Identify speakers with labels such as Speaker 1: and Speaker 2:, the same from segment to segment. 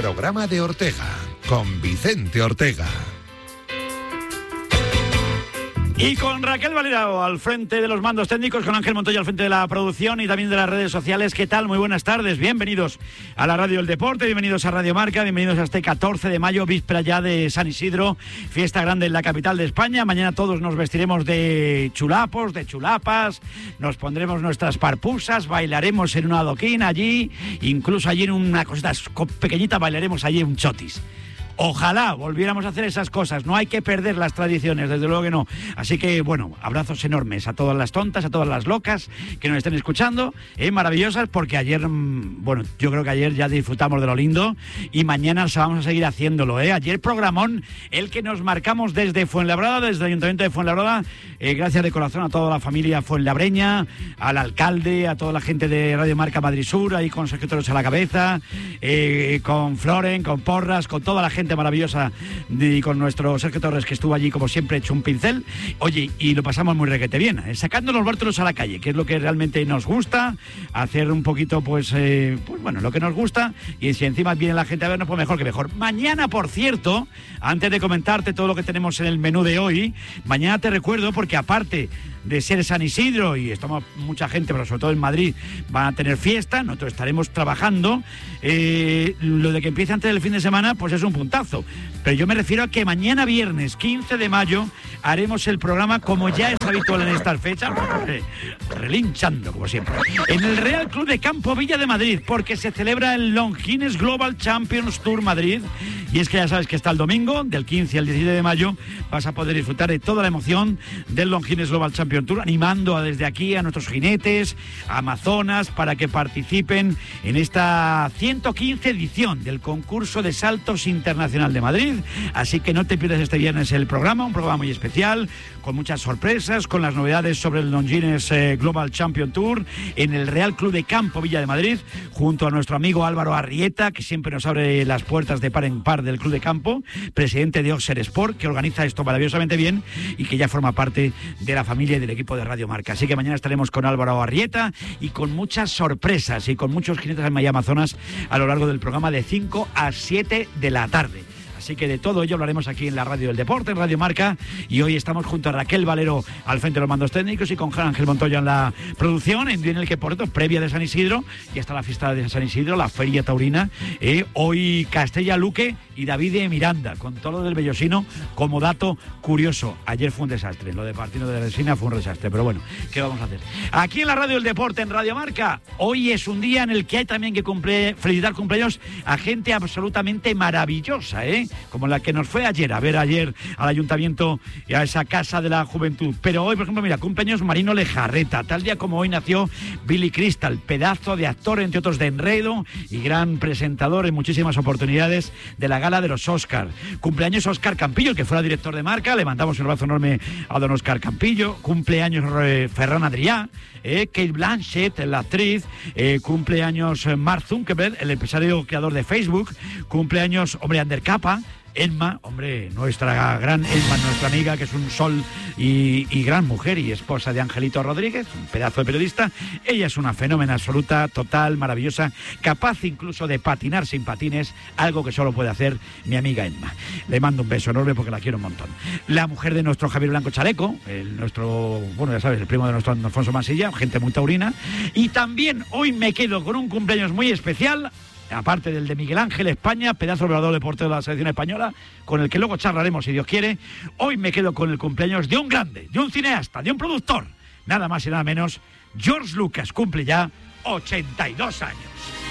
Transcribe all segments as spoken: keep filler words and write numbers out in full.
Speaker 1: programa de Ortega, con Vicente Ortega.
Speaker 2: Y con Raquel Valero al frente de los mandos técnicos, con Ángel Montoya al frente de la producción y también de las redes sociales. ¿Qué tal? Muy buenas tardes, bienvenidos a la Radio del Deporte, bienvenidos a Radio Marca, bienvenidos a este catorce de mayo, víspera ya de San Isidro, fiesta grande en la capital de España. Mañana todos nos vestiremos de chulapos, de chulapas, nos pondremos nuestras parpusas, bailaremos en un adoquín allí, incluso allí en una cosita pequeñita bailaremos allí un chotis. Ojalá volviéramos a hacer esas cosas, no hay que perder las tradiciones, desde luego que no. Así que, bueno, abrazos enormes a todas las tontas, a todas las locas que nos estén escuchando, eh, maravillosas, porque ayer, bueno, yo creo que ayer ya disfrutamos de lo lindo y mañana vamos a seguir haciéndolo, ¿eh? Ayer programón, el que nos marcamos desde Fuenlabrada, desde el Ayuntamiento de Fuenlabrada, eh, gracias de corazón a toda la familia fuenlabreña, al alcalde, a toda la gente de Radio Marca Madrid Sur, ahí con Sergio Torres a la cabeza, eh, con Floren, con Porras, con toda la gente maravillosa y con nuestro Sergio Torres, que estuvo allí como siempre hecho un pincel. Oye, y lo pasamos muy requete bien, ¿eh? Sacando los bártulos a la calle, que es lo que realmente nos gusta, hacer un poquito pues, eh, pues bueno, lo que nos gusta, y si encima viene la gente a vernos, pues mejor que mejor. Mañana, por cierto, antes de comentarte todo lo que tenemos en el menú de hoy, mañana te recuerdo, porque aparte de ser San Isidro, y estamos mucha gente, pero sobre todo en Madrid, van a tener fiesta, nosotros estaremos trabajando, eh, lo de que empiece antes del fin de semana, pues es un puntazo, pero yo me refiero a que mañana viernes quince de mayo haremos el programa como ya es habitual en estas fechas, eh, relinchando como siempre, en el Real Club de Campo Villa de Madrid, porque se celebra el Longines Global Champions Tour Madrid, y es que ya sabes que está el domingo, del quince al diecisiete de mayo, vas a poder disfrutar de toda la emoción del Longines Global Champions Tour, animando desde aquí a nuestros jinetes, a Amazonas, para que participen en esta ciento quince edición del concurso de saltos internacional de Madrid. Así que no te pierdas este viernes el programa, un programa muy especial, con muchas sorpresas, con las novedades sobre el Longines eh, Global Champion Tour en el Real Club de Campo Villa de Madrid, junto a nuestro amigo Álvaro Arrieta, que siempre nos abre las puertas de par en par del Club de Campo, presidente de Oxer Sport, que organiza esto maravillosamente bien y que ya forma parte de la familia y del equipo de Radio Marca. Así que mañana estaremos con Álvaro Arrieta y con muchas sorpresas y con muchos jinetes en Maya Amazonas a lo largo del programa de cinco a siete de la tarde. Así que de todo ello hablaremos aquí en la Radio del Deporte, en Radio Marca, y hoy estamos junto a Raquel Valero al frente de los mandos técnicos y con Ángel Montoya en la producción, en el que, por cierto, previa de San Isidro, ya está la fiesta de San Isidro, la Feria Taurina, eh, hoy Castella Luque y David de Miranda, con todo lo del Bellosino como dato curioso. Ayer fue un desastre, lo de partido de Resina fue un desastre, pero bueno, ¿qué vamos a hacer? Aquí en la Radio del Deporte, en Radio Marca, hoy es un día en el que hay también que cumple, felicitar cumpleaños a gente absolutamente maravillosa, ¿eh? Como la que nos fue ayer, a ver ayer al Ayuntamiento y a esa Casa de la Juventud. Pero hoy, por ejemplo, mira, cumpleaños Marino Lejarreta. Tal día como hoy nació Billy Crystal, pedazo de actor, entre otros, de Enredo y gran presentador en muchísimas oportunidades de la gala de los Oscar. Cumpleaños Óscar Campillo, el que fuera director de Marca, le mandamos un abrazo enorme a don Óscar Campillo. Cumpleaños eh, Ferran Adrià, eh, Kate Blanchett, la actriz. Eh, cumpleaños eh, Mark Zuckerberg, el empresario creador de Facebook. Cumpleaños, hombre, Ander Capa. Emma, hombre, nuestra gran Emma, nuestra amiga, que es un sol y, y gran mujer y esposa de Angelito Rodríguez, un pedazo de periodista. Ella es una fenómena absoluta, total, maravillosa, capaz incluso de patinar sin patines, algo que solo puede hacer mi amiga Emma. Le mando un beso enorme porque la quiero un montón. La mujer de nuestro Javier Blanco Chaleco, el nuestro, bueno, ya sabes, el primo de nuestro Alfonso Mansilla, gente muy taurina. Y también hoy me quedo con un cumpleaños muy especial, aparte del de Miguel Ángel España, pedazo de orador de portero de la selección española, con el que luego charlaremos si Dios quiere. Hoy me quedo con el cumpleaños de un grande, de un cineasta, de un productor, nada más y nada menos. George Lucas cumple ya ochenta y dos años.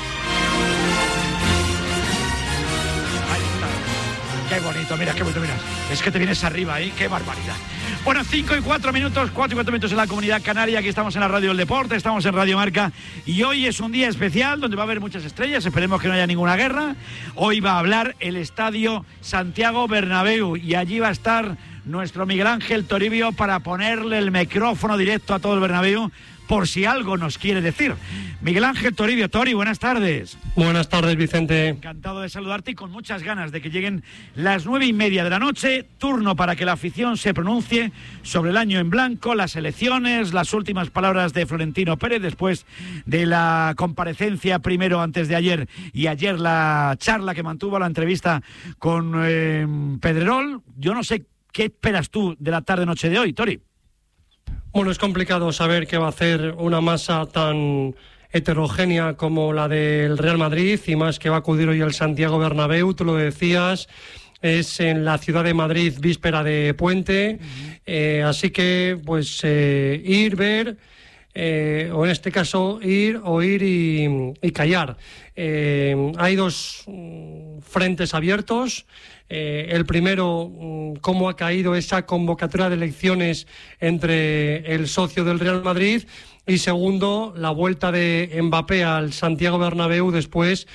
Speaker 2: Ahí está. Qué bonito, mira, qué bonito, mira. Es que te vienes arriba ahí, qué barbaridad. Bueno, cinco y cuatro minutos, cuatro y cuatro minutos en la Comunidad Canaria. Aquí estamos en la Radio del Deporte, estamos en Radio Marca. Y hoy es un día especial donde va a haber muchas estrellas. Esperemos que no haya ninguna guerra. Hoy va a hablar el Estadio Santiago Bernabéu. Y allí va a estar nuestro Miguel Ángel Toribio para ponerle el micrófono directo a todo el Bernabéu, por si algo nos quiere decir. Miguel Ángel Toribio. Tori, buenas tardes.
Speaker 3: Buenas tardes, Vicente.
Speaker 2: Encantado de saludarte y con muchas ganas de que lleguen las nueve y media de la noche, turno para que la afición se pronuncie sobre el año en blanco, las elecciones, las últimas palabras de Florentino Pérez después de la comparecencia primero antes de ayer y ayer la charla que mantuvo, la entrevista con eh, Pedrerol. Yo no sé qué esperas tú de la tarde-noche de hoy, Tori.
Speaker 3: Bueno, es complicado saber qué va a hacer una masa tan heterogénea como la del Real Madrid, y más que va a acudir hoy al Santiago Bernabéu, tú lo decías, es en la ciudad de Madrid, víspera de puente, eh, así que pues eh, ir, ver, eh, o en este caso ir, oír y, y callar. Eh, hay dos mm, frentes abiertos. Eh, el primero, mm, cómo ha caído esa convocatoria de elecciones entre el socio del Real Madrid, y segundo, la vuelta de Mbappé al Santiago Bernabéu después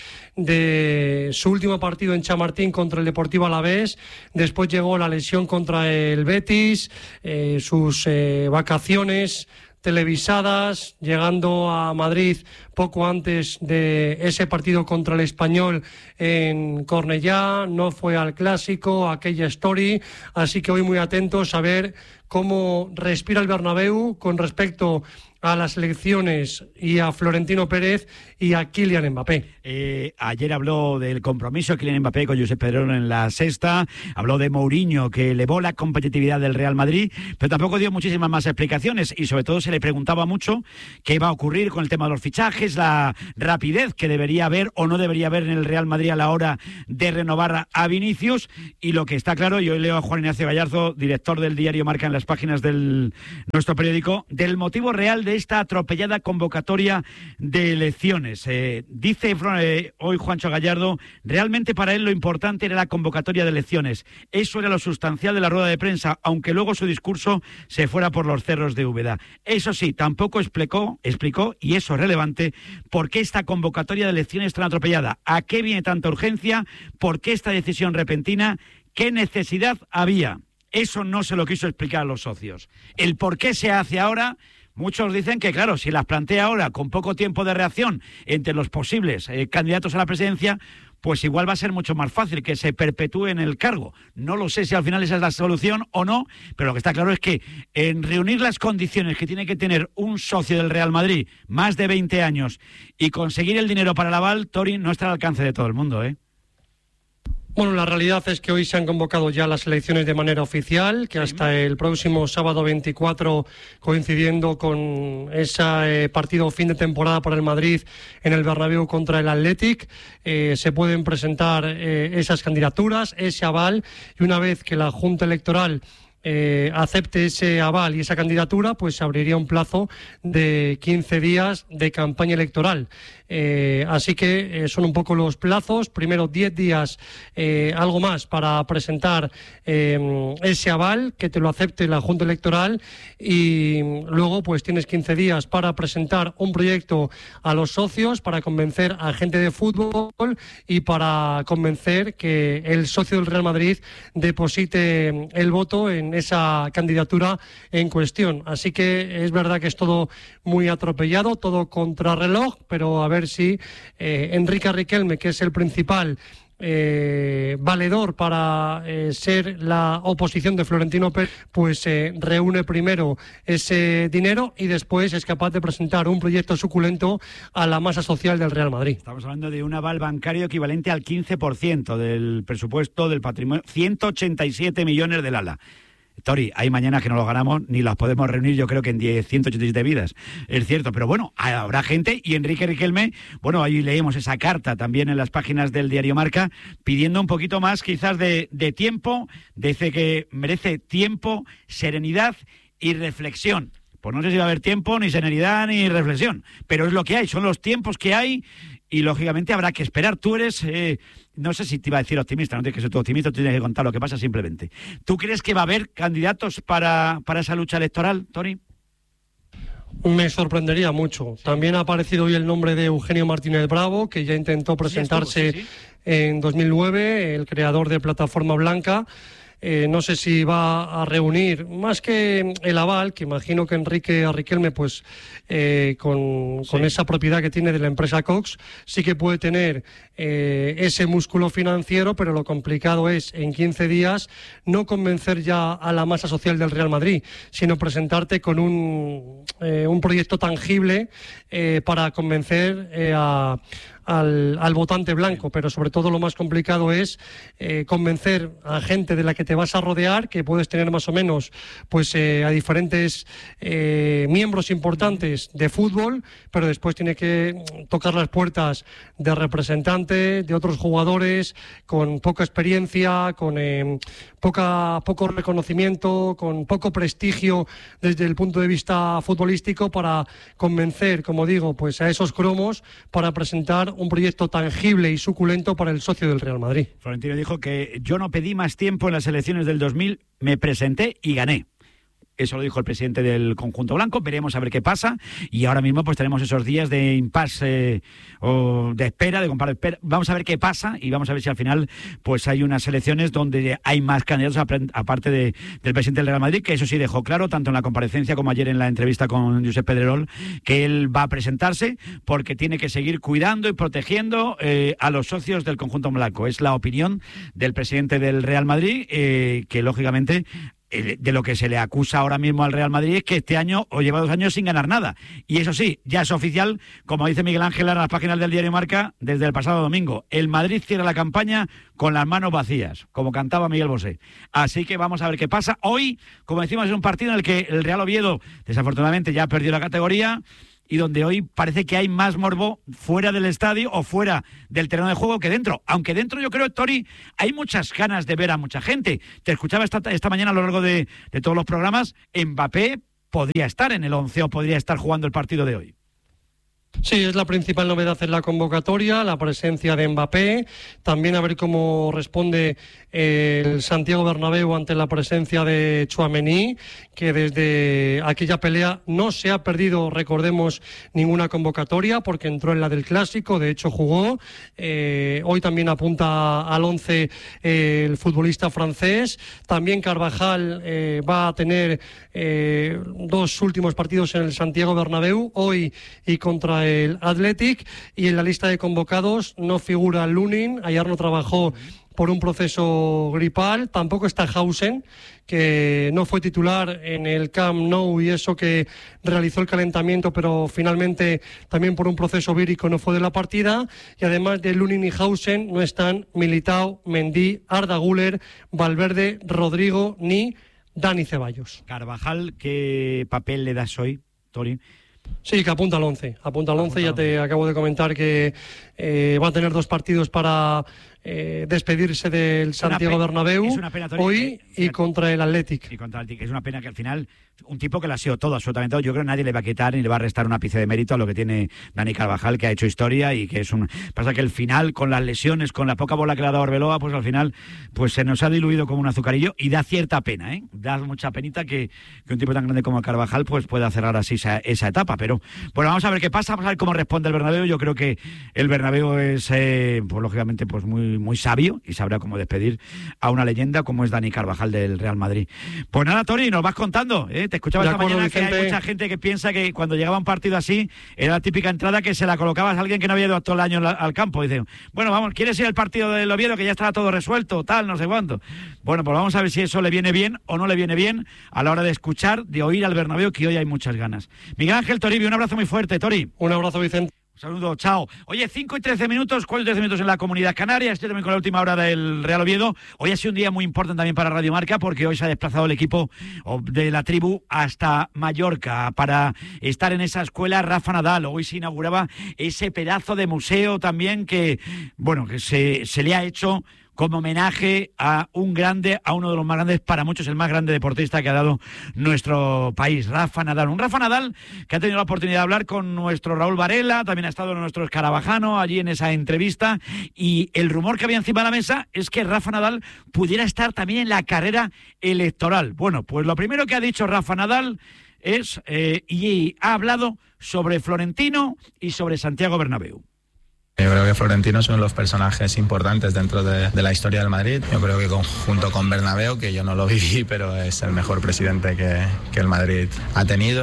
Speaker 3: de su último partido en Chamartín contra el Deportivo Alavés. Después llegó la lesión contra el Betis, eh, sus eh, vacaciones televisadas, llegando a Madrid poco antes de ese partido contra el Español en Cornellá, no fue al Clásico, aquella story, así que hoy muy atentos a ver cómo respira el Bernabéu con respecto a las elecciones y a Florentino Pérez y a Kylian Mbappé.
Speaker 2: Eh, ayer habló del compromiso de Kylian Mbappé con Josep Pedrerol en la Sexta, habló de Mourinho, que elevó la competitividad del Real Madrid, pero tampoco dio muchísimas más explicaciones, y sobre todo se le preguntaba mucho qué iba a ocurrir con el tema de los fichajes, la rapidez que debería haber o no debería haber en el Real Madrid a la hora de renovar a Vinicius, y lo que está claro, y hoy leo a Juan Ignacio Gallardo, director del diario Marca en las páginas de nuestro periódico, del motivo real de esta atropellada convocatoria de elecciones. Eh, dice eh, hoy Juancho Gallardo, realmente para él lo importante era la convocatoria de elecciones. Eso era lo sustancial de la rueda de prensa, aunque luego su discurso se fuera por los cerros de Úbeda. Eso sí, tampoco explicó, explicó, y eso es relevante, por qué esta convocatoria de elecciones tan atropellada, a qué viene tanta urgencia, por qué esta decisión repentina, qué necesidad había. Eso no se lo quiso explicar a los socios. El por qué se hace ahora. Muchos dicen que, claro, si las plantea ahora con poco tiempo de reacción entre los posibles eh, candidatos a la presidencia, pues igual va a ser mucho más fácil que se perpetúe en el cargo. No lo sé si al final esa es la solución o no, pero lo que está claro es que en reunir las condiciones que tiene que tener un socio del Real Madrid, más de veinte años, y conseguir el dinero para el aval, Tori, no está al alcance de todo el mundo, ¿eh?
Speaker 3: Bueno, la realidad es que hoy se han convocado ya las elecciones de manera oficial, que hasta el próximo sábado veinticuatro, coincidiendo con ese eh, partido fin de temporada para el Madrid en el Bernabéu contra el Athletic, eh, se pueden presentar eh, esas candidaturas, ese aval, y una vez que la Junta Electoral Eh, acepte ese aval y esa candidatura, pues se abriría un plazo de quince días de campaña electoral. Eh, así que eh, son un poco los plazos. Primero diez días, eh, algo más, para presentar eh, ese aval, que te lo acepte la Junta Electoral, y luego pues tienes quince días para presentar un proyecto a los socios, para convencer a gente de fútbol y para convencer que el socio del Real Madrid deposite el voto en esa candidatura en cuestión. Así que es verdad que es todo muy atropellado, todo contrarreloj, pero a ver si eh, Enrique Riquelme, que es el principal Eh, valedor para eh, ser la oposición de Florentino Pérez, pues eh, reúne primero ese dinero y después es capaz de presentar un proyecto suculento a la masa social del Real Madrid.
Speaker 2: Estamos hablando de un aval bancario equivalente al quince por ciento del presupuesto del patrimonio, ciento ochenta y siete millones del ala. Tori, hay mañanas que no lo ganamos ni las podemos reunir, yo creo que en diez, ciento ochenta y siete vidas, es cierto, pero bueno, habrá gente, y Enrique Riquelme, bueno, ahí leemos esa carta también en las páginas del diario Marca, pidiendo un poquito más quizás de, de tiempo, dice que merece tiempo, serenidad y reflexión. Pues no sé si va a haber tiempo, ni serenidad, ni reflexión, pero es lo que hay, son los tiempos que hay, y lógicamente habrá que esperar. Tú eres, eh, no sé si te iba a decir optimista, no tienes que ser tú optimista, tú tienes que contar lo que pasa simplemente. ¿Tú crees que va a haber candidatos para, para esa lucha electoral, Tony?
Speaker 3: Me sorprendería mucho. Sí. También ha aparecido hoy el nombre de Eugenio Martínez Bravo, que ya intentó presentarse sí, estuvo, sí, sí. en dos mil nueve, el creador de Plataforma Blanca. eh, no sé si va a reunir, más que el aval, que imagino que Enrique Riquelme, pues eh, con, sí. con esa propiedad que tiene de la empresa Cox, sí que puede tener eh, ese músculo financiero, pero lo complicado es en quince días no convencer ya a la masa social del Real Madrid, sino presentarte con un, eh, un proyecto tangible eh, para convencer eh, a Al, al votante blanco, pero sobre todo lo más complicado es eh, convencer a gente de la que te vas a rodear, que puedes tener más o menos pues eh, a diferentes eh, miembros importantes de fútbol, pero después tiene que tocar las puertas de representantes, de otros jugadores con poca experiencia, con eh, poca, poco reconocimiento, con poco prestigio desde el punto de vista futbolístico, para convencer, como digo, pues a esos cromos para presentar un proyecto tangible y suculento para el socio del Real Madrid.
Speaker 2: Florentino dijo que yo no pedí más tiempo en las elecciones del dos mil, me presenté y gané. Eso lo dijo el presidente del conjunto blanco. Veremos a ver qué pasa. Y ahora mismo pues tenemos esos días de impasse eh, o de espera, de comprar espera. Vamos a ver qué pasa y vamos a ver si al final pues hay unas elecciones donde hay más candidatos aparte de, del presidente del Real Madrid, que eso sí dejó claro, tanto en la comparecencia como ayer en la entrevista con Josep Pedrerol, que él va a presentarse porque tiene que seguir cuidando y protegiendo eh, a los socios del conjunto blanco. Es la opinión del presidente del Real Madrid, eh, que lógicamente de lo que se le acusa ahora mismo al Real Madrid es que este año o lleva dos años sin ganar nada. Y eso sí, ya es oficial, como dice Miguel Ángel en las páginas del diario Marca, desde el pasado domingo. El Madrid cierra la campaña con las manos vacías, como cantaba Miguel Bosé. Así que vamos a ver qué pasa. Hoy, como decimos, es un partido en el que el Real Oviedo, desafortunadamente, ya perdió la categoría, y donde hoy parece que hay más morbo fuera del estadio o fuera del terreno de juego que dentro. Aunque dentro yo creo, Tori, hay muchas ganas de ver a mucha gente. Te escuchaba esta, esta mañana a lo largo de, de todos los programas, Mbappé podría estar en el once o podría estar jugando el partido de hoy.
Speaker 3: Sí, es la principal novedad en la convocatoria, la presencia de Mbappé. También a ver cómo responde el Santiago Bernabéu ante la presencia de Tchouaméni, que desde aquella pelea no se ha perdido, recordemos, ninguna convocatoria, porque entró en la del Clásico, de hecho jugó. Eh, hoy también apunta al once eh, el futbolista francés. También Carvajal eh, va a tener eh, dos últimos partidos en el Santiago Bernabéu, hoy y contra el Athletic, y en la lista de convocados no figura Lunin. Ayer no trabajó por un proceso gripal, tampoco está Hausen, que no fue titular en el Camp Nou y eso que realizó el calentamiento, pero finalmente también por un proceso vírico no fue de la partida. Y además de Lunin y Hausen no están Militao, Mendy, Arda Güler, Valverde, Rodrigo ni Dani Ceballos.
Speaker 2: Carvajal, ¿qué papel le das hoy, Tori?
Speaker 3: Sí, que apunta al once, apunta al once, ya te acabo de comentar que eh, va a tener dos partidos para eh, despedirse del Santiago Bernabéu, es una pena, Tori, hoy eh, y contra el Athletic.
Speaker 2: Y contra el Athletic. Es una pena que al final, un tipo que lo ha sido todo, absolutamente todo, yo creo que nadie le va a quitar ni le va a restar un ápice de mérito a lo que tiene Dani Carvajal, que ha hecho historia y que es un... Pasa que el final, con las lesiones, con la poca bola que le ha dado Arbeloa, pues al final pues se nos ha diluido como un azucarillo y da cierta pena, ¿eh? Da mucha penita que, que un tipo tan grande como Carvajal pues pueda cerrar así esa, esa etapa, pero bueno, vamos a ver qué pasa, vamos a ver cómo responde el Bernabéu. Yo creo que el Bernabéu es, eh, pues lógicamente, pues muy, muy sabio y sabrá cómo despedir a una leyenda como es Dani Carvajal del Real Madrid. Pues nada, Tori, nos vas contando, ¿eh? Te escuchaba esta mañana Vicente, que hay mucha gente que piensa que cuando llegaba un partido así era la típica entrada que se la colocabas a alguien que no había ido todo el año al campo. Dice, bueno, vamos, ¿quieres ir al partido del Oviedo que ya estará todo resuelto, tal, no sé cuánto? Bueno, pues vamos a ver si eso le viene bien o no le viene bien a la hora de escuchar, de oír al Bernabéu, que hoy hay muchas ganas. Miguel Ángel Toribio, un abrazo muy fuerte, Tori.
Speaker 3: Un abrazo, Vicente.
Speaker 2: Un saludo, chao. Oye, cinco y trece minutos, cuatro y trece minutos en la Comunidad Canaria. Estoy también con la última hora del Real Oviedo. Hoy ha sido un día muy importante también para Radio Marca, porque hoy se ha desplazado el equipo de la tribu hasta Mallorca para estar en esa escuela Rafa Nadal. Hoy se inauguraba ese pedazo de museo también que, bueno, que se, se le ha hecho como homenaje a un grande, a uno de los más grandes, para muchos el más grande deportista que ha dado nuestro país, Rafa Nadal. Un Rafa Nadal que ha tenido la oportunidad de hablar con nuestro Raúl Varela, también ha estado nuestro Escarabajano allí en esa entrevista, y el rumor que había encima de la mesa es que Rafa Nadal pudiera estar también en la carrera electoral. Bueno, pues lo primero que ha dicho Rafa Nadal es, eh, y ha hablado sobre Florentino y sobre Santiago Bernabéu.
Speaker 4: Yo creo que Florentino es uno de los personajes importantes dentro de, de la historia del Madrid. Yo creo que junto con Bernabéu, que yo no lo viví, pero es el mejor presidente que, que el Madrid ha tenido.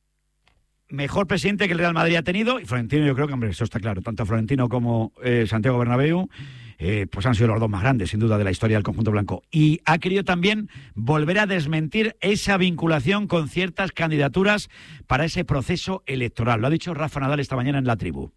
Speaker 2: Mejor presidente que el Real Madrid ha tenido, y Florentino, yo creo que, hombre, eso está claro, tanto Florentino como eh, Santiago Bernabéu, eh, pues han sido los dos más grandes, sin duda, de la historia del conjunto blanco. Y ha querido también volver a desmentir esa vinculación con ciertas candidaturas para ese proceso electoral. Lo ha dicho Rafa Nadal esta mañana en La Tribu.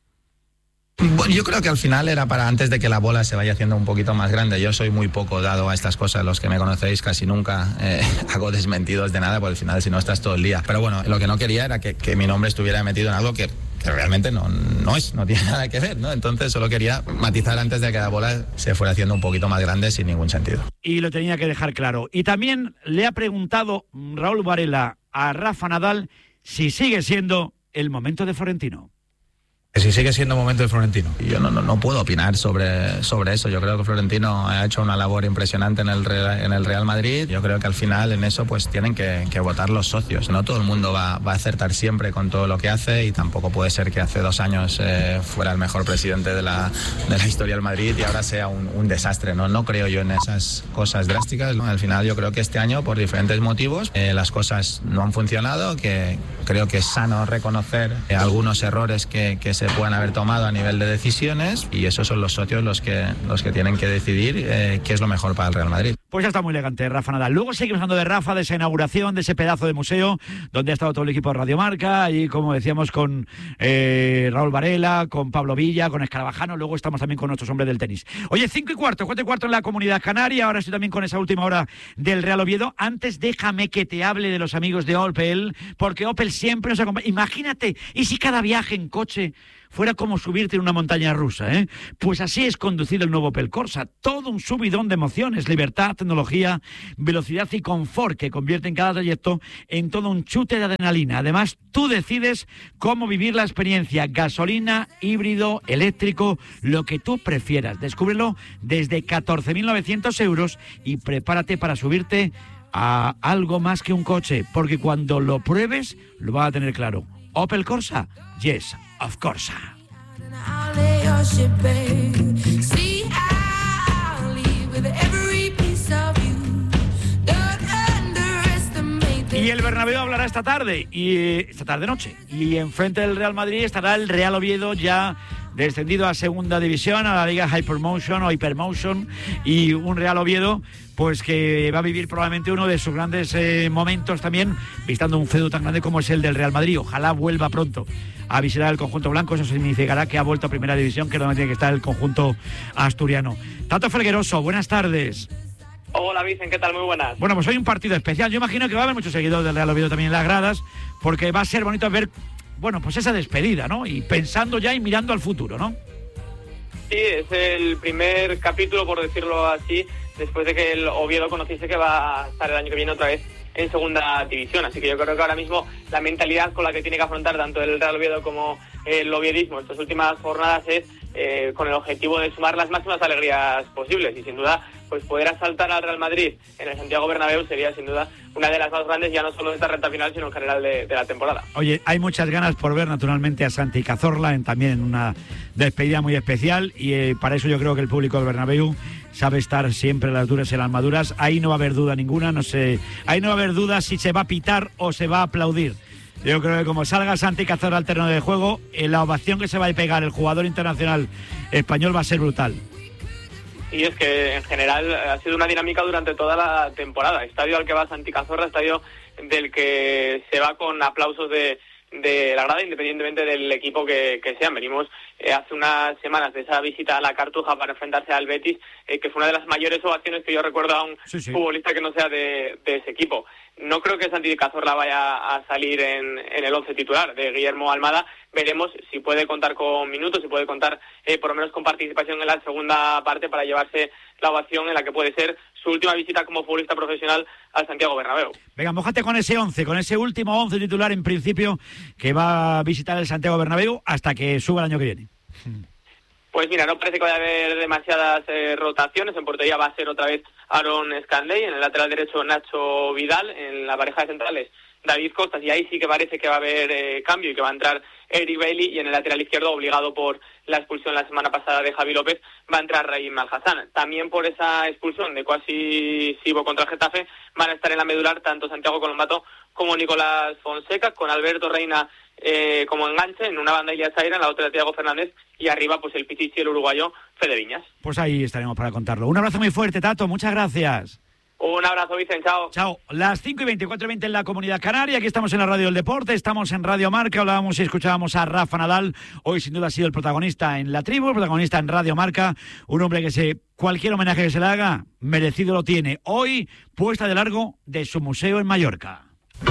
Speaker 4: Bueno, yo creo que al final era para antes de que la bola se vaya haciendo un poquito más grande. Yo soy muy poco dado a estas cosas, los que me conocéis casi nunca eh, hago desmentidos de nada, porque al final si no estás todo el día. Pero bueno, lo que no quería era que, que mi nombre estuviera metido en algo que, que realmente no, no es, no tiene nada que ver, ¿no? Entonces solo quería matizar antes de que la bola se fuera haciendo un poquito más grande sin ningún sentido.
Speaker 2: Y lo tenía que dejar claro. Y también le ha preguntado Raúl Varela a Rafa Nadal si sigue siendo el momento de Florentino.
Speaker 4: Si sigue siendo momento de Florentino. Yo no, no, no puedo opinar sobre, sobre eso. Yo creo que Florentino ha hecho una labor impresionante en el, en el Real Madrid. Yo creo que al final en eso pues tienen que, que votar los socios. No todo el mundo va, va a acertar siempre con todo lo que hace, y tampoco puede ser que hace dos años eh, fuera el mejor presidente de la, de la historia del Madrid y ahora sea un, un desastre. ¿no? No creo yo en esas cosas drásticas, ¿no? Al final yo creo que este año, por diferentes motivos, eh, las cosas no han funcionado, que creo que es sano reconocer eh, algunos errores que, que se se puedan haber tomado a nivel de decisiones, y esos son los socios los que los que tienen que decidir eh, qué es lo mejor para el Real Madrid.
Speaker 2: Pues ya está muy elegante Rafa Nadal. Luego seguimos hablando de Rafa, de esa inauguración, de ese pedazo de museo donde ha estado todo el equipo de Radio Marca, y como decíamos con eh, Raúl Varela, con Pablo Villa, con Escarabajano. Luego estamos también con nuestros hombres del tenis. Oye, cinco y cuarto, cuatro y cuarto en la Comunidad Canaria. Ahora estoy también con esa última hora del Real Oviedo. Antes déjame que te hable de los amigos de Opel, porque Opel siempre nos acompaña. Imagínate, y si cada viaje en coche fuera como subirte en una montaña rusa, ¿eh? Pues así es conducir el nuevo Opel Corsa. Todo un subidón de emociones, libertad, tecnología, velocidad y confort que convierten cada trayecto en todo un chute de adrenalina. Además, tú decides cómo vivir la experiencia. Gasolina, híbrido, eléctrico, lo que tú prefieras. Descúbrelo desde catorce mil novecientos euros y prepárate para subirte a algo más que un coche, porque cuando lo pruebes lo vas a tener claro. Opel Corsa, yes, of course. Y el Bernabéu hablará esta tarde, y esta tarde noche, y enfrente del Real Madrid estará el Real Oviedo, ya descendido a segunda división, a la Liga Hypermotion o Hypermotion, y un Real Oviedo pues que va a vivir probablemente uno de sus grandes eh, momentos también, visitando un feudo tan grande como es el del Real Madrid. Ojalá vuelva pronto a visitar el conjunto blanco. Eso significará que ha vuelto a primera división, que es donde tiene que estar el conjunto asturiano. Tato Felgueroso, buenas tardes.
Speaker 5: Hola Vicen, ¿qué tal? Muy buenas.
Speaker 2: Bueno, pues hoy un partido especial. Yo imagino que va a haber muchos seguidores del Real Oviedo también en las gradas, porque va a ser bonito ver, bueno, pues esa despedida, ¿no? Y pensando ya y mirando al futuro, ¿no?
Speaker 5: Sí, es el primer capítulo, por decirlo así, después de que el Oviedo conociese que va a estar el año que viene otra vez en segunda división. Así que yo creo que ahora mismo la mentalidad con la que tiene que afrontar tanto el Real Oviedo como el oviedismo estas últimas jornadas es eh, con el objetivo de sumar las máximas alegrías posibles, y sin duda pues poder asaltar al Real Madrid en el Santiago Bernabéu sería sin duda una de las más grandes, ya no solo de esta recta final, sino en general de, de la temporada.
Speaker 2: Oye, hay muchas ganas por ver naturalmente a Santi Cazorla en, también en una despedida muy especial, y eh, para eso yo creo que el público del Bernabéu sabe estar siempre a las duras y a las maduras. Ahí no va a haber duda ninguna, no sé, ahí no va a haber duda si se va a pitar o se va a aplaudir. Yo creo que como salga Santi Cazorla al terreno de juego, eh, la ovación que se va a pegar el jugador internacional español va a ser brutal.
Speaker 5: Y es que en general ha sido una dinámica durante toda la temporada. Estadio al que va Santi Cazorla, estadio del que se va con aplausos de, de la grada, independientemente del equipo que, que sean. Venimos eh, hace unas semanas de esa visita a la Cartuja para enfrentarse al Betis, eh, que fue una de las mayores ovaciones que yo recuerdo a un sí, sí. futbolista que no sea de, de ese equipo. No creo que Santi Cazorla vaya a salir en, en el once titular de Guillermo Almada. Veremos si puede contar con minutos, si puede contar eh, por lo menos con participación en la segunda parte para llevarse la ovación en la que puede ser su última visita como futbolista profesional al Santiago Bernabéu.
Speaker 2: Venga, mójate con ese once, con ese último once titular en principio que va a visitar el Santiago Bernabéu hasta que suba el año que viene.
Speaker 5: Pues mira, no parece que vaya a haber demasiadas eh, rotaciones. En portería va a ser otra vez Aaron Scanley, en el lateral derecho Nacho Vidal, en la pareja de centrales David Costas, y ahí sí que parece que va a haber eh, cambio y que va a entrar Eric Bailly, y en el lateral izquierdo, obligado por la expulsión la semana pasada de Javi López, va a entrar Raheem Al-Hassan. También por esa expulsión de Kwasi Sibo contra el Getafe van a estar en la medular tanto Santiago Colombato como Nicolás Fonseca, con Alberto Reina eh, como enganche, en una banda Ilya Zaira, en la otra Thiago Fernández, y arriba pues el pichichi, el uruguayo Fede Viñas.
Speaker 2: Pues ahí estaremos para contarlo. Un abrazo muy fuerte, Tato, muchas gracias.
Speaker 5: Un abrazo, Vicente, chao.
Speaker 2: Chao. Las cinco y veinticuatro y veinte en la Comunidad Canaria. Aquí estamos en la Radio del Deporte, estamos en Radio Marca. Hablábamos y escuchábamos a Rafa Nadal. Hoy sin duda ha sido el protagonista en la tribu, el protagonista en Radio Marca. Un hombre que se cualquier homenaje que se le haga, merecido lo tiene. Hoy, puesta de largo de su museo en Mallorca.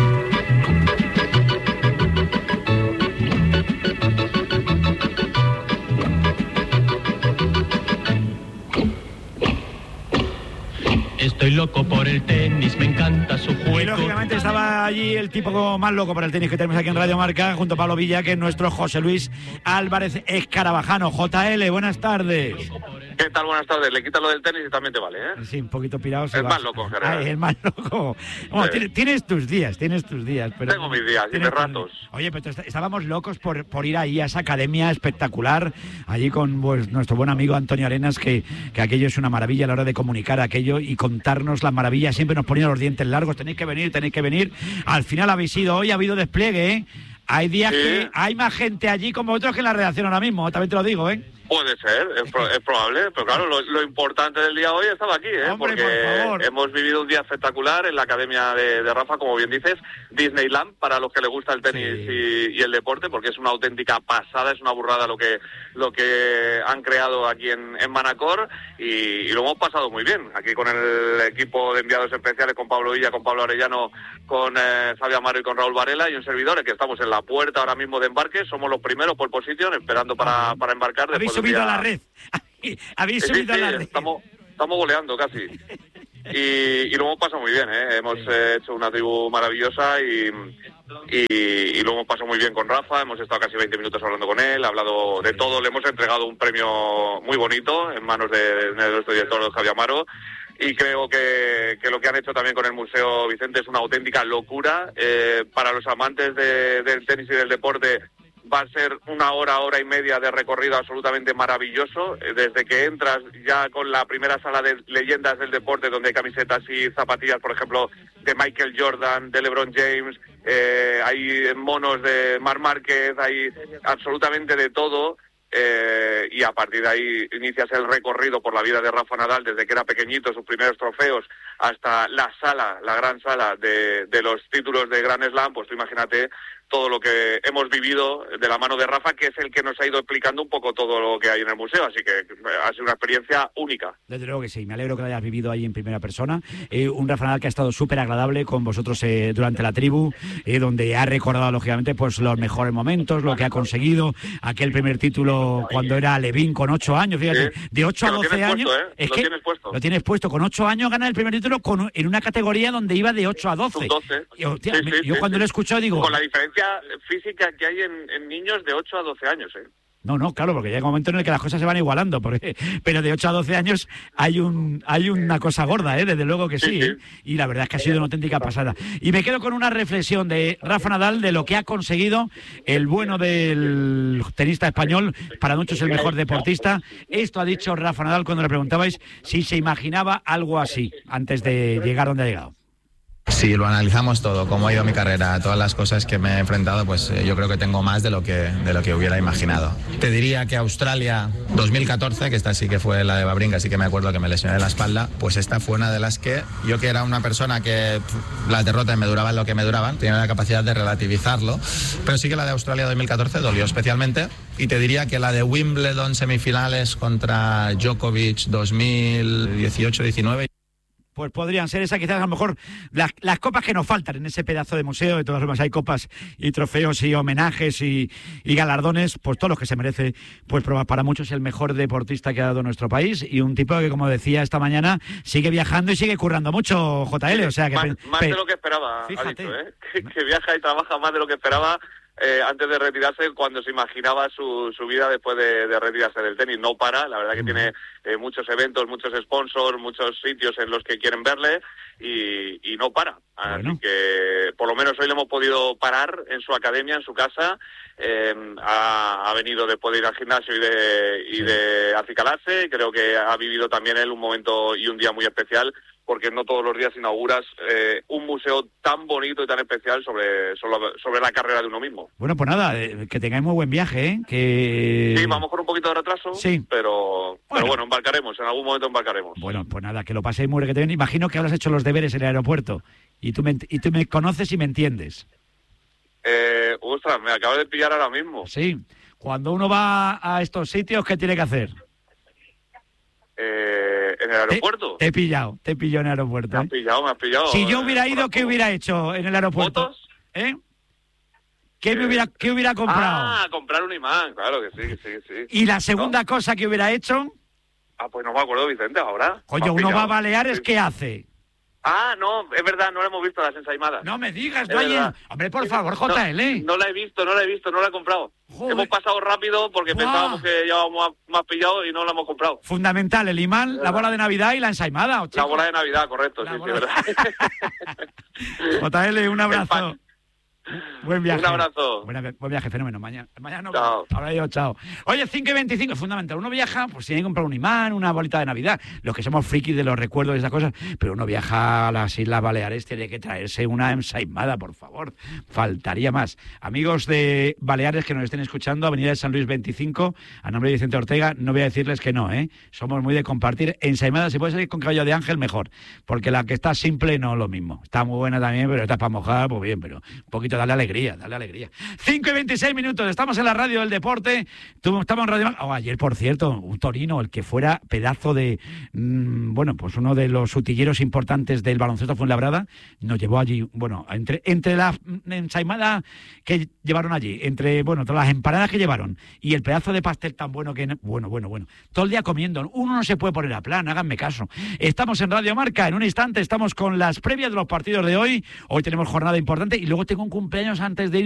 Speaker 6: Estoy loco por el tenis, me encanta su juego.
Speaker 2: Y lógicamente estaba allí el tipo más loco por el tenis que tenemos aquí en Radio Marca, junto a Pablo Villa, que es nuestro José Luis Álvarez Escarabajano. J L, buenas tardes.
Speaker 7: ¿Qué tal? Buenas tardes. Le quitas lo del tenis y también te vale, ¿eh?
Speaker 2: Sí, un poquito pirado.
Speaker 7: El más loco, en general.
Speaker 2: Ay, el más loco. Bueno, sí. tienes, tienes tus días, tienes tus días. Pero
Speaker 7: Tengo mis días, y mis ratos.
Speaker 2: Oye, pero estábamos locos por, por ir ahí a esa academia espectacular, allí con pues, nuestro buen amigo Antonio Arenas, que, que aquello es una maravilla a la hora de comunicar aquello y contarnos las maravillas. Siempre nos ponían los dientes largos, tenéis que venir, tenéis que venir. Al final habéis ido, hoy ha habido despliegue, ¿eh? Hay días sí. que hay más gente allí como otros que en la redacción ahora mismo, también te lo digo, ¿eh?
Speaker 7: Puede ser, es, pro, es probable, pero claro, lo, lo importante del día hoy estaba aquí, ¿eh?
Speaker 2: Hombre,
Speaker 7: porque
Speaker 2: por
Speaker 7: hemos vivido un día espectacular en la academia de, de Rafa, como bien dices, Disneyland, para los que le gusta el tenis sí. y, y el deporte, porque es una auténtica pasada, es una burrada lo que lo que han creado aquí en, en Manacor, y, y lo hemos pasado muy bien, aquí con el equipo de enviados especiales, con Pablo Villa, con Pablo Arellano, con eh, Xavi Amaro y con Raúl Varela, y un servidor, que estamos en la puerta ahora mismo de embarque, somos los primeros por posición, esperando para, para embarcar.
Speaker 2: Habéis subido día... a la red, habéis
Speaker 7: sí,
Speaker 2: subido
Speaker 7: sí,
Speaker 2: a la red.
Speaker 7: Estamos, estamos goleando casi. Y, y lo hemos pasado muy bien, ¿eh? Hemos eh, hecho una tribu maravillosa y, y, y lo hemos pasado muy bien con Rafa. Hemos estado casi veinte minutos hablando con él, hablado de todo. Le hemos entregado un premio muy bonito en manos de, de nuestro director Javi Amaro. Y creo que, que lo que han hecho también con el Museo Vicente es una auténtica locura. Eh, para los amantes de, del tenis y del deporte va a ser una hora, hora y media de recorrido absolutamente maravilloso. Desde que entras ya con la primera sala de leyendas del deporte, donde hay camisetas y zapatillas, por ejemplo, de Michael Jordan, de LeBron James, eh, hay monos de Marc Márquez, hay absolutamente de todo. Eh, y a partir de ahí inicias el recorrido por la vida de Rafa Nadal desde que era pequeñito, sus primeros trofeos, hasta la sala, la gran sala de, de los títulos de Grand Slam. Pues tú imagínate todo lo que hemos vivido de la mano de Rafa, que es el que nos ha ido explicando un poco todo lo que hay en el museo, así que ha sido una experiencia única.
Speaker 2: Desde luego que sí, me alegro que lo hayas vivido ahí en primera persona. Eh, un Rafa Nadal que ha estado súper agradable con vosotros eh, durante la tribu, eh, donde ha recordado lógicamente pues los mejores momentos, lo que ha conseguido, aquel primer título cuando era Levín con ocho años, fíjate,
Speaker 7: sí.
Speaker 2: de ocho a doce años.
Speaker 7: Puesto, ¿eh?
Speaker 2: Es
Speaker 7: lo
Speaker 2: que
Speaker 7: tienes puesto.
Speaker 2: Lo tienes puesto, con ocho años gana el primer título con, en una categoría donde iba de ocho a doce.
Speaker 7: doce.
Speaker 2: Y, hostia,
Speaker 7: sí,
Speaker 2: me,
Speaker 7: sí,
Speaker 2: yo
Speaker 7: sí,
Speaker 2: cuando
Speaker 7: sí.
Speaker 2: lo he escuchado digo...
Speaker 7: Con la diferencia física que hay en, en niños de ocho a doce años, ¿eh?
Speaker 2: No, no, claro, porque llega un momento en el que las cosas se van igualando, porque, pero de ocho a doce años hay un hay una cosa gorda, ¿eh? Desde luego que sí, ¿eh? Y la verdad es que ha sido una auténtica pasada. Y me quedo con una reflexión de Rafa Nadal, de lo que ha conseguido, el bueno del tenista español, para muchos el mejor deportista. Esto ha dicho Rafa Nadal cuando le preguntabais si se imaginaba algo así antes de llegar donde ha llegado.
Speaker 4: Si lo analizamos todo, cómo ha ido mi carrera, todas las cosas que me he enfrentado, pues eh, yo creo que tengo más de lo que de lo que hubiera imaginado. Te diría que Australia dos mil catorce, que esta sí que fue la de Babrinka, sí que me acuerdo que me lesioné la espalda, pues esta fue una de las que yo, que era una persona que pff, las derrotas me duraban lo que me duraban, tenía la capacidad de relativizarlo, pero sí que la de Australia dos mil catorce dolió especialmente. Y te diría que la de Wimbledon semifinales contra Djokovic dos mil dieciocho diecinueve,
Speaker 2: pues podrían ser esas quizás a lo mejor las, las copas que nos faltan en ese pedazo de museo. De todas formas hay copas y trofeos y homenajes y, y galardones, pues todos los que se merece, pues para muchos el mejor deportista que ha dado nuestro país, y un tipo que, como decía esta mañana, sigue viajando y sigue currando mucho, J L, o sea que...
Speaker 7: Más,
Speaker 2: pe,
Speaker 7: más
Speaker 2: pe,
Speaker 7: de lo que esperaba,
Speaker 2: fíjate,
Speaker 7: ha dicho, ¿eh? que, que viaja y trabaja más de lo que esperaba. eh, antes de retirarse cuando se imaginaba su, su vida después de, de retirarse del tenis. No para, la verdad que tiene eh, muchos eventos, muchos sponsors, muchos sitios en los que quieren verle y, y no para. Así bueno. que por lo menos hoy le hemos podido parar en su academia, en su casa. Eh, ha, ha venido después de ir al gimnasio y de, y sí. de acicalarse. Creo que ha vivido también él un momento y un día muy especial, porque no todos los días inauguras eh, un museo tan bonito y tan especial sobre, sobre, sobre la carrera de uno mismo.
Speaker 2: Bueno, pues nada, eh, que tengáis muy buen viaje, ¿eh? Que...
Speaker 7: Sí, vamos con un poquito de retraso, sí. pero, bueno. pero bueno, embarcaremos, en algún momento embarcaremos.
Speaker 2: Bueno, pues nada, que lo paséis muy bien. Imagino que habrás hecho los deberes en el aeropuerto y tú me, y tú me conoces y me entiendes.
Speaker 7: Eh, ostras, me acabas de pillar ahora mismo.
Speaker 2: Sí, cuando uno va a estos sitios, ¿qué tiene que hacer?
Speaker 7: Eh, ¿En el aeropuerto?
Speaker 2: Te, te he pillado, te he pillado en el aeropuerto.
Speaker 7: Me has pillado, me has pillado.
Speaker 2: Si yo hubiera ido, ¿qué hubiera hecho en el aeropuerto?
Speaker 7: ¿Fotos?
Speaker 2: ¿Eh? ¿Qué, me hubiera, ¿Qué hubiera comprado?
Speaker 7: Ah, comprar un imán, claro que sí, que sí, sí.
Speaker 2: ¿Y la segunda ¿No? cosa que hubiera hecho?
Speaker 7: Ah, pues no me acuerdo, Vicente, ahora.
Speaker 2: Coño, uno va a Baleares, sí. ¿qué hace?
Speaker 7: Ah, no, es verdad, no la hemos visto las ensaimadas.
Speaker 2: No me digas, no hay... Hombre, por favor, J L.
Speaker 7: No, no la he visto, no la he visto, no la he comprado.
Speaker 2: Joder.
Speaker 7: Hemos pasado rápido porque Buah. pensábamos que llevábamos más pillado y no la hemos comprado.
Speaker 2: Fundamental, el imán, la bola de Navidad y la ensaimada.
Speaker 7: La bola de Navidad, correcto, la sí, bola... sí, verdad.
Speaker 2: J L, un abrazo. Buen viaje.
Speaker 7: Un abrazo.
Speaker 2: Buen, buen viaje, fenómeno. Mañana, mañana no.
Speaker 7: Chao.
Speaker 2: Ahora yo, chao. Oye, cinco y veinticinco, es fundamental. Uno viaja, pues tiene que comprar un imán, una bolita de Navidad. Los que somos frikis de los recuerdos y esas cosas. Pero uno viaja a las Islas Baleares, tiene que traerse una ensaimada, por favor. Faltaría más. Amigos de Baleares que nos estén escuchando, Avenida de San Luis veinticinco, a nombre de Vicente Ortega, no voy a decirles que no, ¿eh? Somos muy de compartir ensaimadas. Si puede salir con cabello de ángel, mejor. Porque la que está simple no es lo mismo. Está muy buena también, pero está para mojar, pues bien, pero un poquito dale alegría, dale alegría. cinco y veintiséis minutos, estamos en la radio del deporte. Tú, estamos en Radio oh, ayer, por cierto, un Torino, el que fuera pedazo de, mmm, bueno, pues uno de los utilleros importantes del baloncesto Fuenlabrada, nos llevó allí, bueno, entre, entre la ensaimada que llevaron allí, entre, bueno, todas las empanadas que llevaron y el pedazo de pastel tan bueno que, bueno, bueno, bueno, todo el día comiendo, uno no se puede poner a plan, háganme caso. Estamos en Radio Marca, en un instante estamos con las previas de los partidos de hoy, hoy tenemos jornada importante y luego tengo un cumpleaños antes de ir